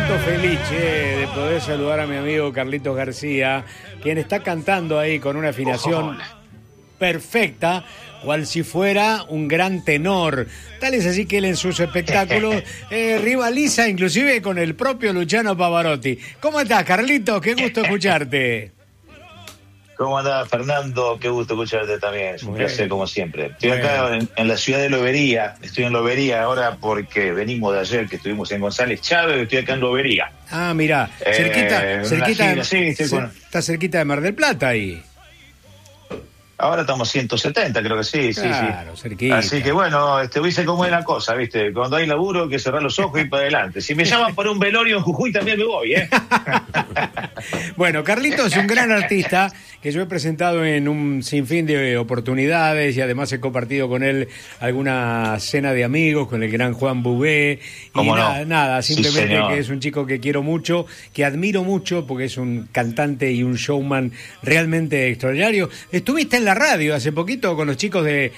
siento feliz de poder saludar a mi amigo Carlitos García, quien está cantando ahí con una afinación perfecta, cual si fuera un gran tenor. Tal es así que él en sus espectáculos rivaliza inclusive con el propio Luciano Pavarotti. ¿Cómo estás, Carlitos? Qué gusto escucharte. ¿Cómo andás, Fernando? Qué gusto escucharte también. Es un placer, como siempre. Estoy acá en la ciudad de Lobería. Estoy en Lobería ahora porque venimos de ayer, que estuvimos en González Chávez. Estoy acá en Lobería. Ah, mirá. Cerquita está cerquita de Mar del Plata ahí. Ahora estamos 170, creo que sí. Claro, sí. Cerquita. Así que bueno, viste cómo es la cosa, ¿viste? Cuando hay laburo hay que cerrar los ojos y ir para adelante. Si me llaman para un velorio en Jujuy también me voy, ¿eh? Bueno, Carlitos es un gran artista que yo he presentado en un sinfín de oportunidades y además he compartido con él alguna cena de amigos con el gran Juan Bouvet. Y nada, simplemente sí, que es un chico que quiero mucho, que admiro mucho porque es un cantante y un showman realmente extraordinario. Estuviste en la radio hace poquito con los chicos del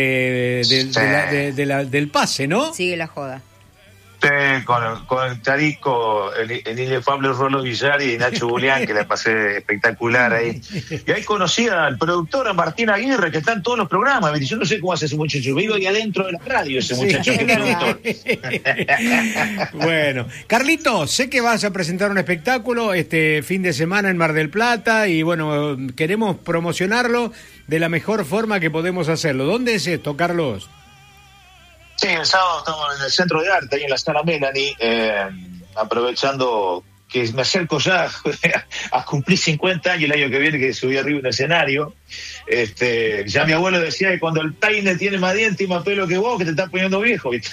Pase, ¿no? Sigue la joda. Con Tarico, el inefable Rolo Villar y Nacho Bulián, que la pasé espectacular ahí. Y ahí conocí al productor, a Martín Aguirre, que está en todos los programas. Yo no sé cómo hace ese muchacho, vivo ahí adentro de la radio ese muchacho, que es productor. Bueno, Carlitos, sé que vas a presentar un espectáculo este fin de semana en Mar del Plata y bueno, queremos promocionarlo de la mejor forma que podemos hacerlo. ¿Dónde es esto, Carlos? Sí, el sábado estamos en el Centro de Arte, ahí en la sala Melanie, aprovechando que me acerco ya a cumplir 50 años el año que viene, que subí arriba un escenario. Ya mi abuelo decía que cuando el peine tiene más dientes y más pelo que vos, que te estás poniendo viejo, ¿viste?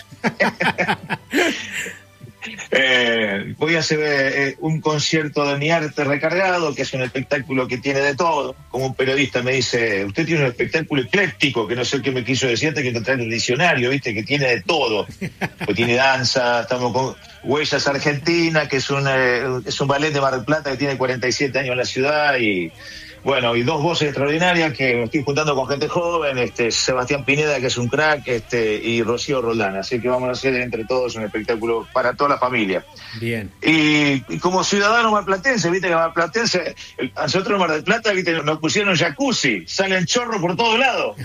Voy a hacer un concierto de Mi Arte Recargado, que es un espectáculo que tiene de todo. Como un periodista me dice, usted tiene un espectáculo ecléctico, que no sé qué me quiso decir, que encontrar el diccionario, ¿viste? Que tiene de todo. Pues tiene danza, estamos con Huellas Argentina, que es un ballet de Mar del Plata que tiene 47 años en la ciudad y... Bueno, y dos voces extraordinarias que me estoy juntando con gente joven, Sebastián Pineda, que es un crack, y Rocío Roldán. Así que vamos a hacer entre todos un espectáculo para toda la familia. Bien. Y como ciudadano marplatense, viste que marplatense, nosotros en Mar del Plata, viste, nos pusieron jacuzzi, salen chorros por todos lados.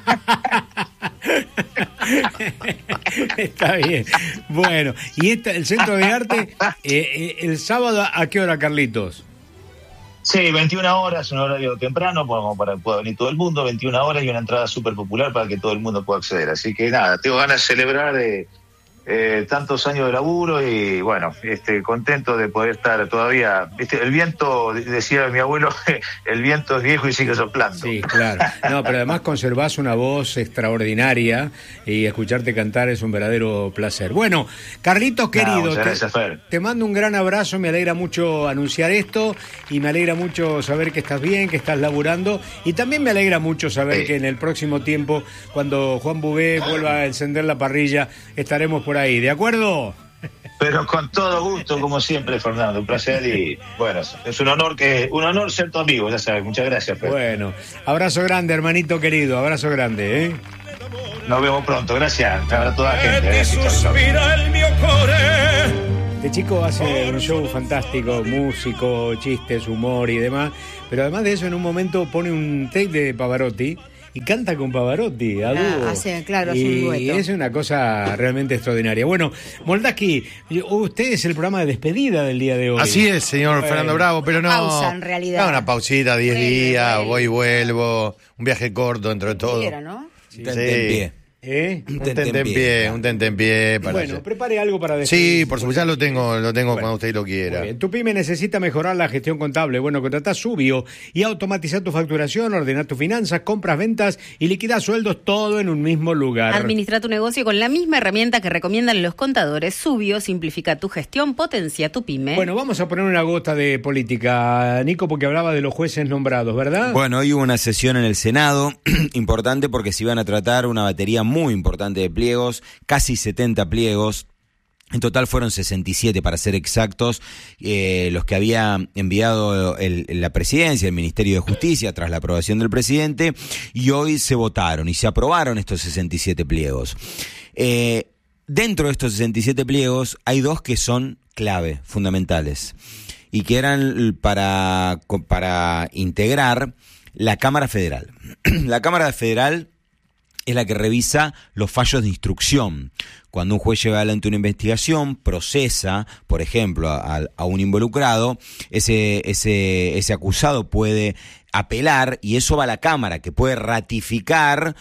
Está bien. Bueno, y el Centro de Arte, el sábado, ¿a qué hora, Carlitos? Sí, 21 horas, un horario temprano, como para que pueda venir todo el mundo, 21 horas y una entrada súper popular para que todo el mundo pueda acceder. Así que nada, tengo ganas de celebrar tantos años de laburo y bueno, contento de poder estar todavía. El viento, decía mi abuelo, el viento es viejo y sigue soplando. Sí, claro. No, pero además conservás una voz extraordinaria y escucharte cantar es un verdadero placer. Bueno, Carlitos querido, gracias, Fer. Te mando un gran abrazo, me alegra mucho anunciar esto y me alegra mucho saber que estás bien, que estás laburando y también me alegra mucho saber que en el próximo tiempo, cuando Juan Bouvet vuelva a encender la parrilla, estaremos por ahí, ¿de acuerdo? Pero con todo gusto, como siempre, Fernando, un placer y bueno, es un honor ser tu amigo, ya sabes, muchas gracias, Fer. Bueno, abrazo grande, hermanito querido, abrazo grande, ¿eh? Nos vemos pronto, gracias a toda la gente. Este chico hace un show fantástico, músico, chistes, humor y demás, pero además de eso en un momento pone un take de Pavarotti y canta con Pavarotti a dúo. Hace un dueto. Y es una cosa realmente extraordinaria. Bueno, Moldaski, usted es el programa de despedida del día de hoy. Así es, señor Fernando Bravo, pero no... Pausa, en realidad. No, una pausita, 10 días, voy y vuelvo, un viaje corto dentro de todo. ¿No? Sí. Un tentempié. Bueno, prepare algo para despedir. Sí, por supuesto, ya lo tengo cuando usted lo quiera. Tu pyme necesita mejorar la gestión contable. Bueno, contratá Subio y automatizar tu facturación, ordenar tus finanzas, compras, ventas y liquidar sueldos, todo en un mismo lugar. Administra tu negocio con la misma herramienta que recomiendan los contadores. Subio simplifica tu gestión, potencia tu pyme. Bueno, vamos a poner una gota de política, Nico, porque hablaba de los jueces nombrados, ¿verdad? Bueno, hoy hubo una sesión en el Senado importante porque se iban a tratar una batería muy importante de pliegos, casi 70 pliegos. En total fueron 67 para ser exactos, los que había enviado la presidencia, el Ministerio de Justicia tras la aprobación del presidente, y hoy se votaron y se aprobaron estos 67 pliegos. dentro de estos 67 pliegos hay 2 que son clave, fundamentales, y que eran para integrar la Cámara Federal. La Cámara Federal es la que revisa los fallos de instrucción. Cuando un juez lleva adelante una investigación, procesa, por ejemplo, a un involucrado, ese acusado puede apelar y eso va a la Cámara, que puede ratificar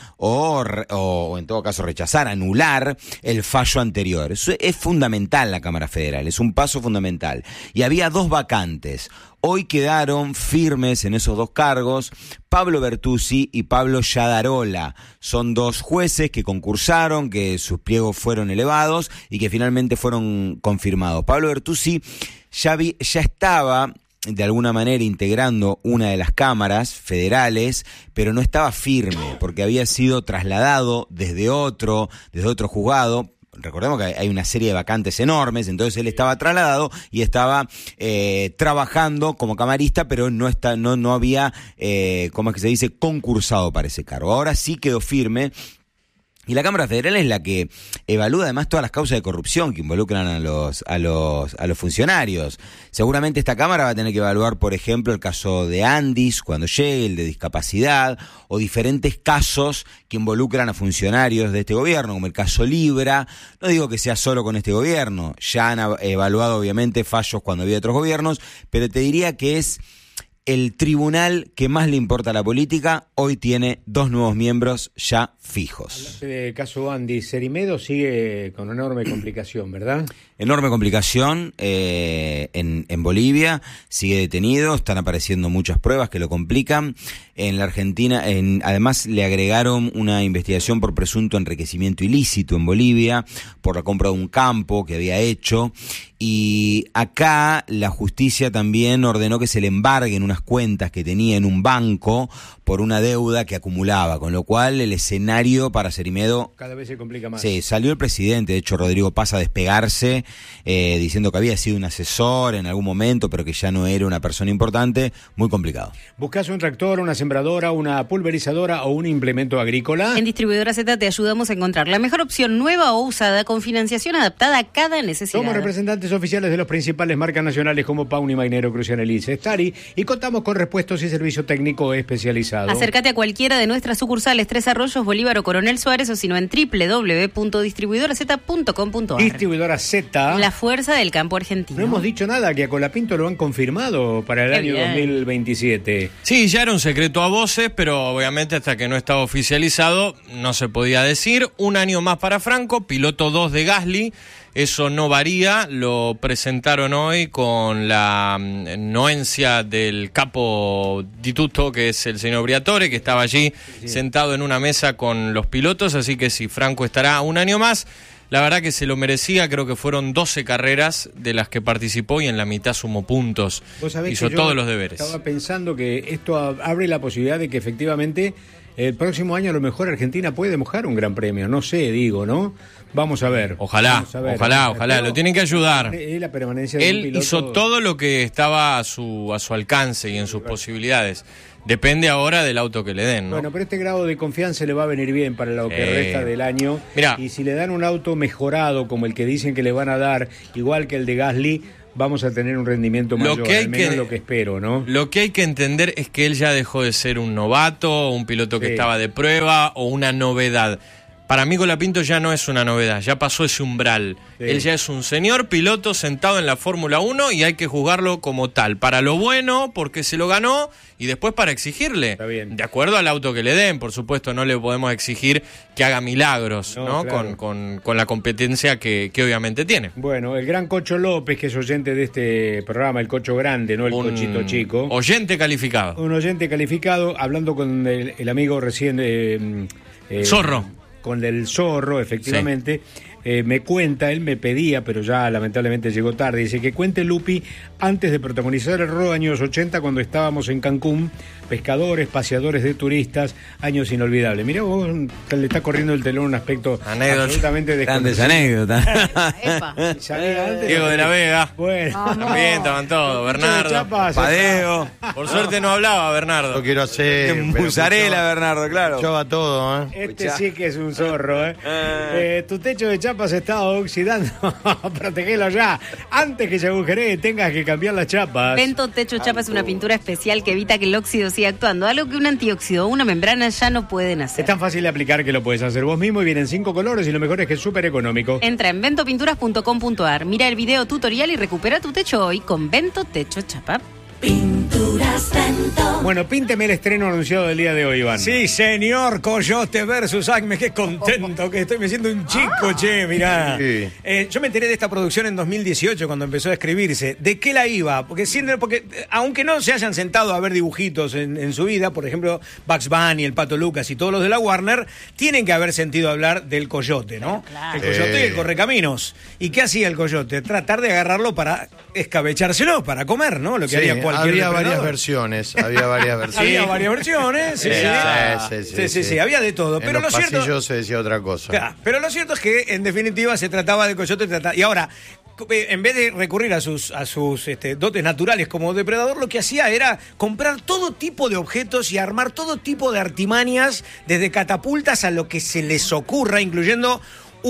o en todo caso rechazar, anular el fallo anterior. Eso es fundamental, la Cámara Federal, es un paso fundamental. Y había 2 vacantes. Hoy quedaron firmes en esos 2 cargos Pablo Bertuzzi y Pablo Yadarola. Son 2 jueces que concursaron, que sus pliegos fueron elevados y que finalmente fueron confirmados. Pablo Bertuzzi ya estaba de alguna manera integrando una de las cámaras federales, pero no estaba firme porque había sido trasladado desde otro juzgado. Recordemos que hay una serie de vacantes enormes, entonces él estaba trasladado y estaba trabajando como camarista, pero no había, ¿cómo es que se dice?, concursado para ese cargo. Ahora sí quedó firme. Y la Cámara Federal es la que evalúa además todas las causas de corrupción que involucran a los funcionarios. Seguramente esta Cámara va a tener que evaluar, por ejemplo, el caso de Andis cuando llegue, el de discapacidad, o diferentes casos que involucran a funcionarios de este gobierno, como el caso Libra. No digo que sea solo con este gobierno, ya han evaluado obviamente fallos cuando había otros gobiernos, pero te diría que es el tribunal que más le importa a la política. Hoy tiene 2 nuevos miembros ya fijos. El caso Andy Cerimedo sigue con enorme complicación, ¿verdad? Enorme complicación en Bolivia, sigue detenido, están apareciendo muchas pruebas que lo complican. En la Argentina, además le agregaron una investigación por presunto enriquecimiento ilícito en Bolivia, por la compra de un campo que había hecho. Y acá la justicia también ordenó que se le embarguen unas cuentas que tenía en un banco por una deuda que acumulaba, con lo cual el escenario para Cerimedo cada vez se complica más. Sí, salió el presidente, de hecho Rodrigo Paz, a despegarse, diciendo que había sido un asesor en algún momento, pero que ya no era una persona importante. Muy complicado. ¿Buscas un tractor, una sembradora, una pulverizadora o un implemento agrícola? En Distribuidora Z te ayudamos a encontrar la mejor opción, nueva o usada, con financiación adaptada a cada necesidad. Somos representantes oficiales de los principales marcas nacionales como Pauni, Magnero, Crucian Elise, Stari, y contamos con repuestos y servicio técnico especializado. Acércate a cualquiera de nuestras sucursales, 3 Arroyos, Bolívar o Coronel Suárez, o si no en www.distribuidoraz.com.ar. Distribuidora Z. La fuerza del campo argentino. No hemos dicho nada, que a Colapinto lo han confirmado para el año 2027. Sí, ya era un secreto a voces, pero obviamente hasta que no estaba oficializado no se podía decir. Un año más para Franco, piloto 2 de Gasly. Eso no varía, lo presentaron hoy con la anuencia del capo di tutto, que es el señor Briatore, que estaba allí sentado en una mesa con los pilotos, así que sí, Franco estará un año más. La verdad que se lo merecía, creo que fueron 12 carreras de las que participó y en la mitad sumó puntos, hizo todos los deberes. Estaba pensando que esto abre la posibilidad de que efectivamente el próximo año a lo mejor Argentina puede mojar un gran premio, no sé, digo, ¿no? Vamos a ver. Ojalá, lo tienen que ayudar. La permanencia de un piloto... hizo todo lo que estaba a su alcance y en sus posibilidades. Depende ahora del auto que le den, ¿no? Bueno, pero este grado de confianza le va a venir bien para lo que resta del año. Mirá. Y si le dan un auto mejorado como el que dicen que le van a dar, igual que el de Gasly, vamos a tener un rendimiento mayor, al menos lo que espero, ¿no? Lo que hay que entender es que él ya dejó de ser un novato, un piloto que estaba de prueba o una novedad. Para mí Colapinto ya no es una novedad, ya pasó ese umbral. Sí. Él ya es un señor piloto sentado en la Fórmula 1 y hay que juzgarlo como tal. Para lo bueno, porque se lo ganó, y después para exigirle. Está bien. De acuerdo al auto que le den, por supuesto, no le podemos exigir que haga milagros, ¿no? Claro. Con la competencia que obviamente tiene. Bueno, el gran Cocho López, que es oyente de este programa, el Cocho Grande, no el Cochito Chico. Oyente calificado. Un oyente calificado, hablando con el amigo recién... Zorro. Con el Zorro, efectivamente, me cuenta, él me pedía, pero ya lamentablemente llegó tarde, dice que cuente Lupi antes de protagonizar el RO años 80 cuando estábamos en Cancún, pescadores, paseadores de turistas, años inolvidables. Mirá vos, le está corriendo el telón un aspecto absolutamente desconocido. Grandes anécdotas. Diego de la Vega. Bueno. También estaban todos, Bernardo. Padeo. Por suerte no hablaba Bernardo. Yo quiero hacer... Musarela, Bernardo, claro. Yo va todo, Este sí que es un zorro, Tu techo de chapa chapa se está oxidando. Protegelo ya. Antes que se agujeree, tengas que cambiar las chapas. Vento Techo Chapa es una pintura especial que evita que el óxido siga actuando, algo que un antióxido o una membrana ya no pueden hacer. Es tan fácil de aplicar que lo puedes hacer vos mismo y vienen 5 colores y lo mejor es que es súper económico. Entra en ventopinturas.com.ar, mira el video tutorial y recupera tu techo hoy con Vento Techo Chapa. Pinturas Vento. Bueno, pínteme el estreno anunciado del día de hoy, Iván. Sí, señor, Coyote versus Acme, qué contento que estoy, me siento un chico, che, mirá. Sí. Yo me enteré de esta producción en 2018 cuando empezó a escribirse. ¿De qué la iba? Porque aunque no se hayan sentado a ver dibujitos en su vida, por ejemplo, Bugs Bunny, el Pato Lucas y todos los de la Warner, tienen que haber sentido hablar del Coyote, ¿no? Claro. El Coyote y el Correcaminos. ¿Y qué hacía el Coyote? Tratar de agarrarlo para escabechárselo, para comer, ¿no? Lo que haría cualquier había depredador. varias versiones. Había varias versiones, sí, había de todo. Pero en los lo cierto, pasillos se decía otra cosa. Claro, pero lo cierto es que en definitiva se trataba de Coyote y ahora en vez de recurrir a sus dotes naturales como depredador, lo que hacía era comprar todo tipo de objetos y armar todo tipo de artimañas, desde catapultas a lo que se les ocurra, incluyendo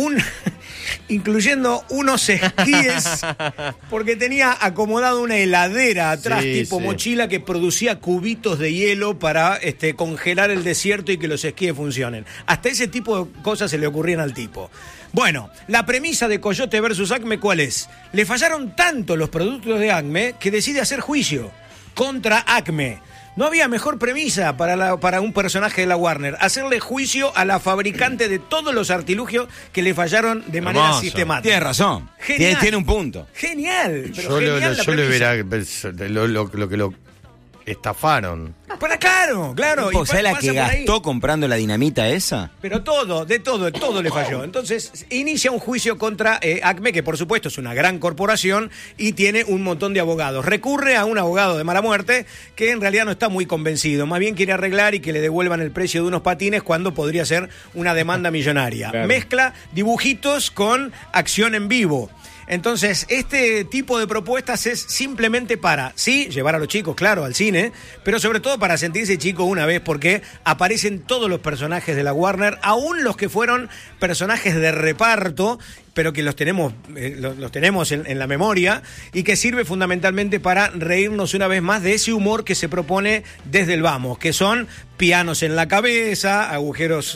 unos esquíes, porque tenía acomodado una heladera atrás, tipo mochila, que producía cubitos de hielo para congelar el desierto y que los esquíes funcionen. Hasta ese tipo de cosas se le ocurrían al tipo. Bueno, la premisa de Coyote versus Acme, ¿cuál es? Le fallaron tanto los productos de Acme que decide hacer juicio contra Acme. No había mejor premisa para un personaje de la Warner, hacerle juicio a la fabricante de todos los artilugios que le fallaron de manera sistemática. Tienes razón. Tiene un punto. Genial. Pero Yo le verá lo que lo estafaron. Pero claro. ¿Sabes la que gastó comprando la dinamita esa? Pero todo le falló. Entonces inicia un juicio contra Acme, que por supuesto es una gran corporación y tiene un montón de abogados. Recurre a un abogado de mala muerte que en realidad no está muy convencido. Más bien quiere arreglar y que le devuelvan el precio de unos patines cuando podría ser una demanda millonaria. Claro. Mezcla dibujitos con acción en vivo. Entonces, este tipo de propuestas es simplemente para, sí, llevar a los chicos, claro, al cine, pero sobre todo para sentirse chico una vez, porque aparecen todos los personajes de la Warner, aún los que fueron personajes de reparto, pero que los tenemos en la memoria y que sirve fundamentalmente para reírnos una vez más de ese humor que se propone desde el vamos, que son pianos en la cabeza, agujeros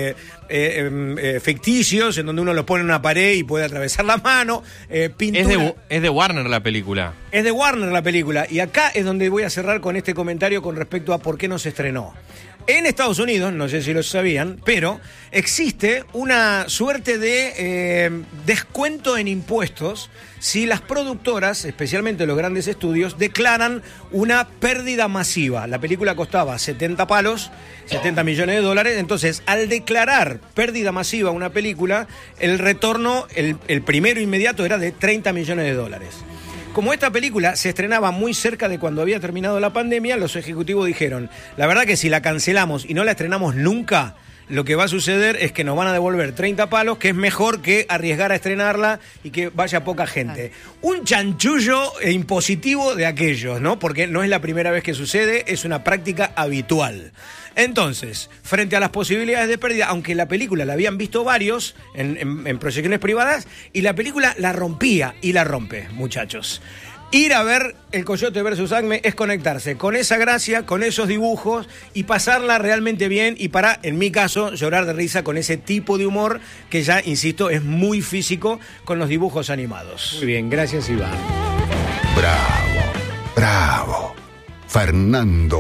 ficticios en donde uno los pone en una pared y puede atravesar la mano, pintura. Es de Warner la película. Es de Warner la película, y acá es donde voy a cerrar con este comentario con respecto a por qué no se estrenó. En Estados Unidos, no sé si lo sabían, pero existe una suerte de descuento en impuestos si las productoras, especialmente los grandes estudios, declaran una pérdida masiva. La película costaba 70 millones de dólares, entonces al declarar pérdida masiva una película, el retorno, el primero inmediato era de 30 millones de dólares. Como esta película se estrenaba muy cerca de cuando había terminado la pandemia, los ejecutivos dijeron, la verdad que si la cancelamos y no la estrenamos nunca, lo que va a suceder es que nos van a devolver 30 palos, que es mejor que arriesgar a estrenarla y que vaya poca gente. Un chanchullo impositivo de aquellos, ¿no? Porque no es la primera vez que sucede, es una práctica habitual. Entonces, frente a las posibilidades de pérdida, aunque la película la habían visto varios en proyecciones privadas, y la película la rompía y la rompe, muchachos. Ir a ver El Coyote versus Acme es conectarse con esa gracia, con esos dibujos y pasarla realmente bien y para, en mi caso, llorar de risa con ese tipo de humor que ya, insisto, es muy físico con los dibujos animados. Muy bien, gracias, Iván. Bravo, Fernando